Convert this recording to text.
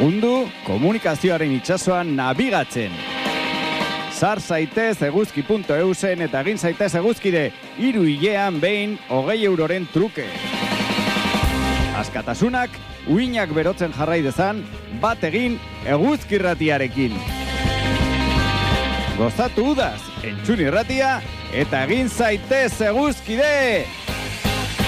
lagundu komunikazioaren itsasoan nabigatzen. Sar zaitez eguzki.eusen eta egin zaitez eguzkide 3 hilean behin 20 euroren truke. Askatasunak uinak berotzen jarrai dezan, bat egin Eguzki Irratiarekin. Gozatu udaz, entzun irratia eta egin zaitez eguzkide!